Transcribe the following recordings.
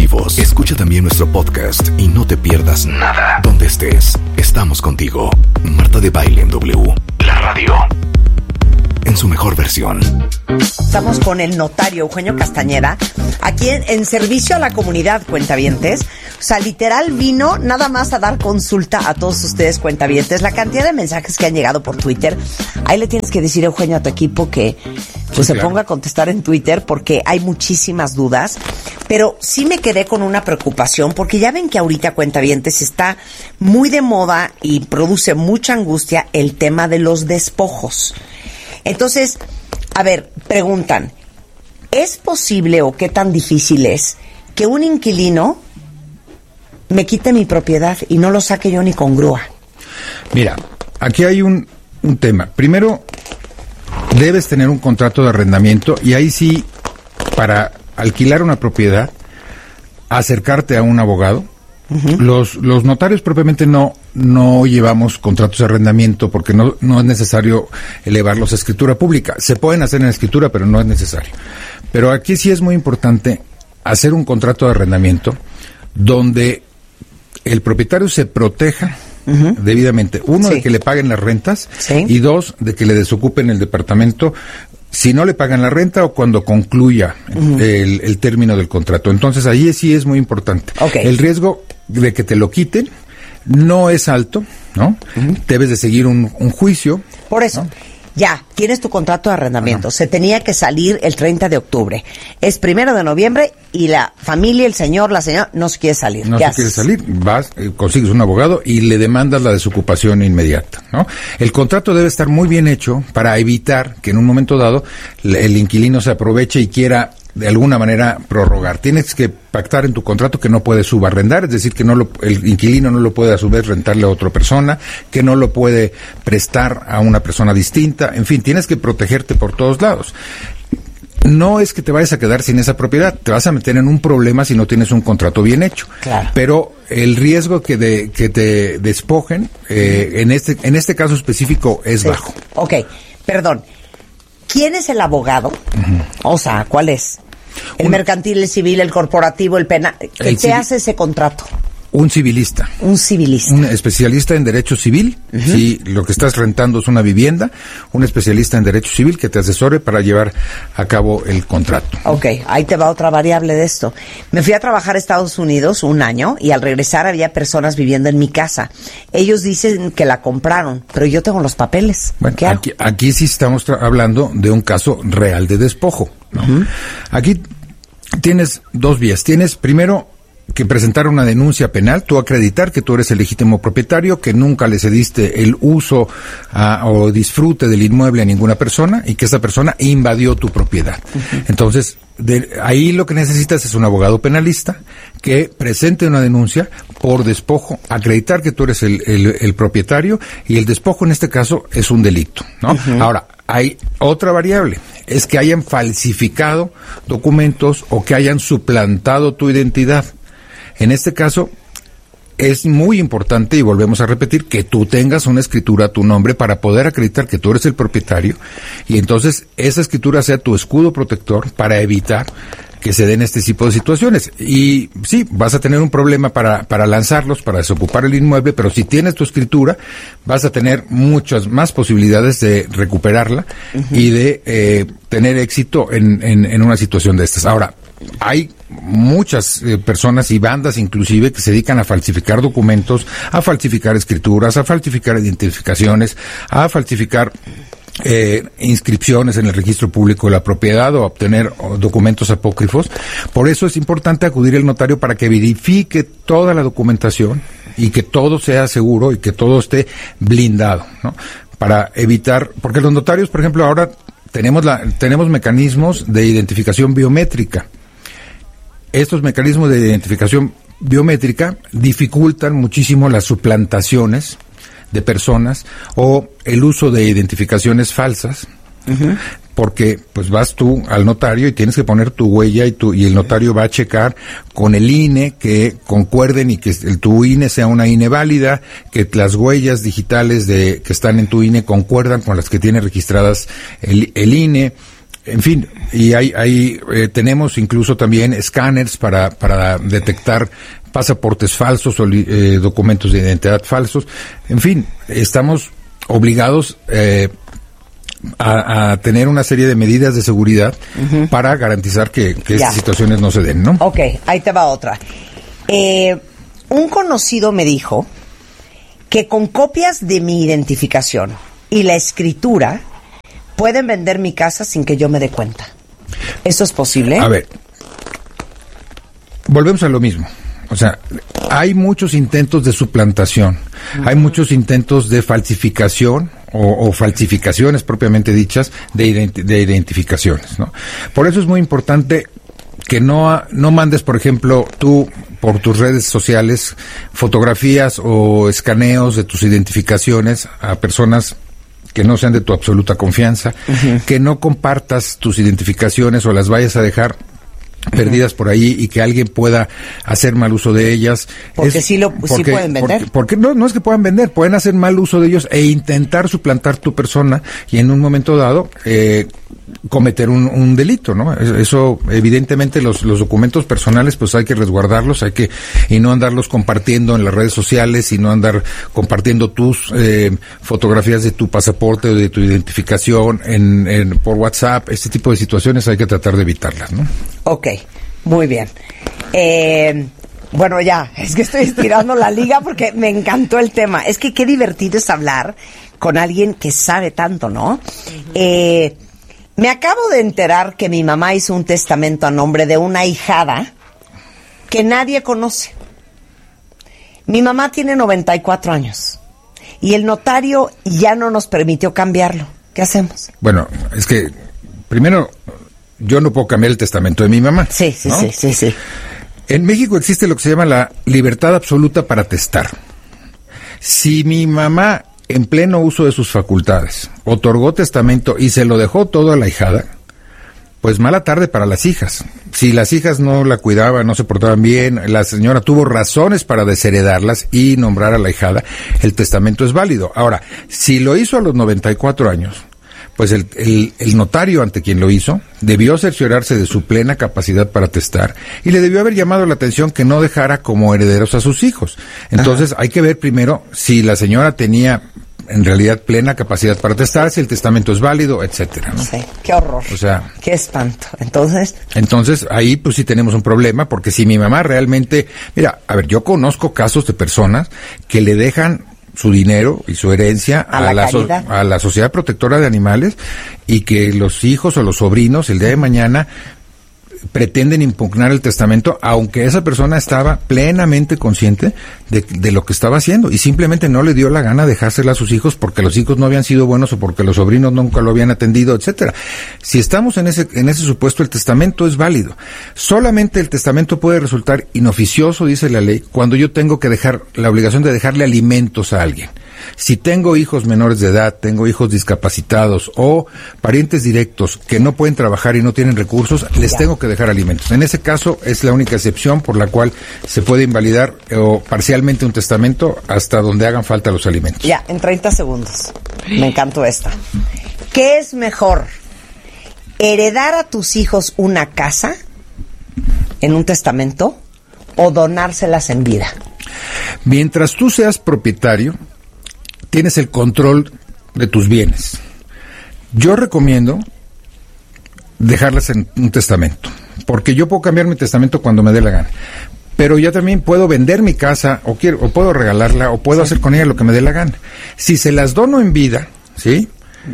exclusivos. Escucha también nuestro podcast y no te pierdas nada. Donde estés, estamos contigo. Marta de Baile en W, la radio, en su mejor versión. Estamos con el notario Eugenio Castañeda, aquí en servicio a la comunidad, cuentavientes. O sea, literal vino nada más a dar consulta a todos ustedes, cuentavientes. La cantidad de mensajes que han llegado por Twitter, ahí le tienes que decir, Eugenio, a tu equipo que pues se ponga a contestar en Twitter, porque hay muchísimas dudas. Pero sí me quedé con una preocupación, porque ya ven que ahorita, cuentavientes, está muy de moda y produce mucha angustia el tema de los despojos. Entonces, a ver, preguntan, ¿es posible o qué tan difícil es que un inquilino me quite mi propiedad y no lo saque yo ni con grúa? Mira, aquí hay un tema. Primero, debes tener un contrato de arrendamiento y ahí sí, para alquilar una propiedad, acercarte a un abogado. Uh-huh. Los notarios propiamente no llevamos contratos de arrendamiento porque no es necesario elevarlos a escritura pública. Se pueden hacer en escritura, pero no es necesario. Pero aquí sí es muy importante hacer un contrato de arrendamiento donde el propietario se proteja debidamente. Uno, de que le paguen las rentas, y dos, de que le desocupen el departamento si no le pagan la renta o cuando concluya el término del contrato. Entonces, ahí sí es muy importante. Okay. El riesgo de que te lo quiten no es alto, ¿no? Debes de seguir un juicio. Por eso, ¿no? Ya, tienes tu contrato de arrendamiento. Se tenía que salir el 30 de octubre. Es 1 de noviembre y la familia, el señor, la señora, no se quiere salir. No se quiere salir. Vas, consigues un abogado y le demandas la desocupación inmediata, ¿no? El contrato debe estar muy bien hecho para evitar que en un momento dado el inquilino se aproveche y quiera de alguna manera prorrogar. Tienes que pactar en tu contrato que no puedes subarrendar, es decir, que el inquilino no lo puede a su vez rentarle a otra persona, que no lo puede prestar a una persona distinta, en fin, tienes que protegerte por todos lados. No es que te vayas a quedar sin esa propiedad, te vas a meter en un problema si no tienes un contrato bien hecho. Claro. Pero el riesgo que te despojen, en este caso específico, es bajo. Ok, perdón. ¿Quién es el abogado? O sea, ¿cuál es? ¿El mercantil, el civil, el corporativo, el penal? ¿Qué te hace ese contrato? Un civilista. Un civilista. Un especialista en derecho civil. Si lo que estás rentando es una vivienda, un especialista en derecho civil que te asesore para llevar a cabo el contrato. Ok, ahí te va otra variable de esto. Me fui a trabajar a Estados Unidos un año y al regresar había personas viviendo en mi casa. Ellos dicen que la compraron, pero yo tengo los papeles. Bueno, ¿qué hago? Aquí sí estamos hablando de un caso real de despojo, ¿no? Aquí tienes dos vías. Tienes primero que presentar una denuncia penal, tú acreditar que tú eres el legítimo propietario, que nunca le cediste el uso o disfrute del inmueble a ninguna persona y que esa persona invadió tu propiedad. Entonces, ahí lo que necesitas es un abogado penalista que presente una denuncia por despojo, acreditar que tú eres el propietario, y el despojo en este caso es un delito, ¿no? Ahora, hay otra variable, es que hayan falsificado documentos o que hayan suplantado tu identidad. En este caso, es muy importante, y volvemos a repetir, que tú tengas una escritura a tu nombre para poder acreditar que tú eres el propietario, y entonces esa escritura sea tu escudo protector para evitar que se den este tipo de situaciones. Y sí, vas a tener un problema para lanzarlos, para desocupar el inmueble, pero si tienes tu escritura, vas a tener muchas más posibilidades de recuperarla y de tener éxito en una situación de estas. Ahora, hay muchas personas y bandas inclusive que se dedican a falsificar documentos, a falsificar escrituras, a falsificar identificaciones, a falsificar inscripciones en el registro público de la propiedad o obtener documentos apócrifos. Por eso es importante acudir al notario para que verifique toda la documentación y que todo sea seguro y que todo esté blindado, ¿no? Para evitar, porque los notarios, por ejemplo, ahora tenemos mecanismos de identificación biométrica. Estos mecanismos de identificación biométrica dificultan muchísimo las suplantaciones de personas o el uso de identificaciones falsas, porque pues vas tú al notario y tienes que poner tu huella y el notario va a checar con el INE que concuerden y que tu INE sea una INE válida, que las huellas digitales que están en tu INE concuerdan con las que tiene registradas el INE. en fin, y tenemos incluso también escáneres para detectar pasaportes falsos o documentos de identidad falsos. En fin, estamos obligados a tener una serie de medidas de seguridad para garantizar que estas situaciones no se den, ¿no? Ok, ahí te va otra. Un conocido me dijo que con copias de mi identificación y la escritura pueden vender mi casa sin que yo me dé cuenta. ¿Eso es posible? A ver, volvemos a lo mismo. O sea, hay muchos intentos de suplantación, hay muchos intentos de falsificación o falsificaciones propiamente dichas de identificaciones, ¿no? Por eso es muy importante que no mandes, por ejemplo, tú por tus redes sociales fotografías o escaneos de tus identificaciones a personas que no sean de tu absoluta confianza, que no compartas tus identificaciones o las vayas a dejar perdidas por ahí y que alguien pueda hacer mal uso de ellas. Porque sí pueden vender. Porque no es que puedan vender, pueden hacer mal uso de ellos e intentar suplantar tu persona y en un momento dado cometer un delito, ¿no? Eso, evidentemente, los documentos personales, pues hay que resguardarlos, y no andarlos compartiendo en las redes sociales, y no andar compartiendo tus fotografías de tu pasaporte o de tu identificación por WhatsApp. Este tipo de situaciones hay que tratar de evitarlas, ¿no? Ok, muy bien. Bueno, ya, es que estoy estirando la liga porque me encantó el tema. Es que qué divertido es hablar con alguien que sabe tanto, ¿no? Me acabo de enterar que mi mamá hizo un testamento a nombre de una ahijada que nadie conoce. Mi mamá tiene 94 años y el notario ya no nos permitió cambiarlo. ¿Qué hacemos? Bueno, es que primero yo no puedo cambiar el testamento de mi mamá. Sí. En México existe lo que se llama la libertad absoluta para testar. Si mi mamá, en pleno uso de sus facultades, otorgó testamento y se lo dejó todo a la ahijada, pues mala tarde para las hijas. Si las hijas no la cuidaban, no se portaban bien, la señora tuvo razones para desheredarlas y nombrar a la ahijada, el testamento es válido. Ahora, si lo hizo a los 94 años, pues el notario ante quien lo hizo debió cerciorarse de su plena capacidad para testar y le debió haber llamado la atención que no dejara como herederos a sus hijos. Entonces hay que ver primero si la señora tenía en realidad plena capacidad para testar, si el testamento es válido, etcétera, ¿no? Sí, qué horror. O sea, qué espanto. Entonces ahí pues sí tenemos un problema, porque si mi mamá realmente, mira, a ver, yo conozco casos de personas que le dejan su dinero y su herencia a la Sociedad Protectora de Animales y que los hijos o los sobrinos el día de mañana pretenden impugnar el testamento, aunque esa persona estaba plenamente consciente de lo que estaba haciendo y simplemente no le dio la gana dejársela a sus hijos porque los hijos no habían sido buenos o porque los sobrinos nunca lo habían atendido, etcétera. Si estamos en ese supuesto, el testamento es válido. Solamente el testamento puede resultar inoficioso, dice la ley, cuando yo tengo que dejar la obligación de dejarle alimentos a alguien. Si tengo hijos menores de edad, tengo hijos discapacitados o parientes directos que no pueden trabajar y no tienen recursos, les tengo que dejar alimentos. En ese caso es la única excepción por la cual se puede invalidar o parcialmente un testamento hasta donde hagan falta los alimentos. Ya, en 30 segundos. Me encantó esta. ¿Qué es mejor? ¿Heredar a tus hijos una casa en un testamento o donárselas en vida? Mientras tú seas propietario, tienes el control de tus bienes. Yo recomiendo dejarlas en un testamento, porque yo puedo cambiar mi testamento cuando me dé la gana, pero yo también puedo vender mi casa o puedo regalarla o puedo hacer con ella lo que me dé la gana. Si se las dono en vida, ¿sí?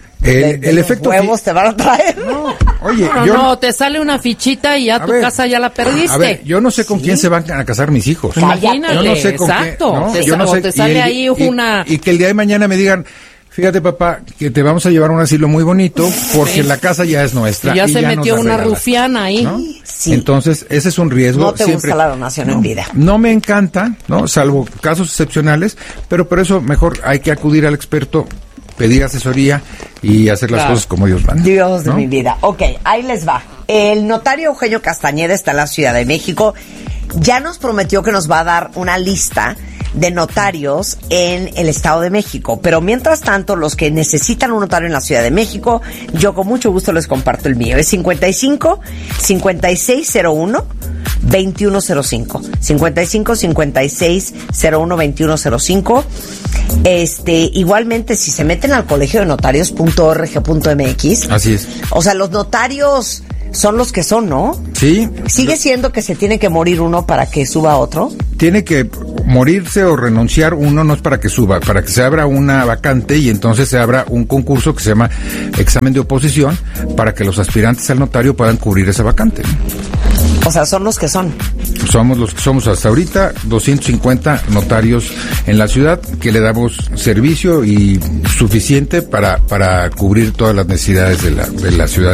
El efecto huevos te van a traer. No, oye, te sale una fichita y ya tu casa ya la perdiste. A ver, yo no sé con quién se van a casar mis hijos. Imagínate, yo no sé con exacto. Qué, ¿no? Te sale ahí una... Y que el día de mañana me digan, fíjate papá, que te vamos a llevar a un asilo muy bonito porque la casa ya es nuestra. Y ya se metió una rufiana ahí. ¿No? Sí. Entonces, ese es un riesgo. No te gusta la donación en vida. No me encanta, ¿no? Salvo casos excepcionales, pero por eso mejor hay que acudir al experto, pedir asesoría y hacer las cosas como Dios manda. Dios de mi vida. Ok, ahí les va. El notario Eugenio Castañeda está en la Ciudad de México. Ya nos prometió que nos va a dar una lista de notarios en el Estado de México. Pero mientras tanto, los que necesitan un notario en la Ciudad de México, yo con mucho gusto les comparto el mío. Es 55 5601 2105. 55 5601 2105. Igualmente, si se meten al colegio de notarios.org.mx. Así es. O sea, los notarios son los que son, ¿no? Sí. ¿Sigue siendo que se tiene que morir uno para que suba otro? Tiene que morirse o renunciar uno, no es para que suba, para que se abra una vacante y entonces se abra un concurso que se llama examen de oposición para que los aspirantes al notario puedan cubrir esa vacante. O sea, son los que son. Somos los que somos hasta ahorita, 250 notarios en la ciudad que le damos servicio y suficiente para cubrir todas las necesidades de la ciudad.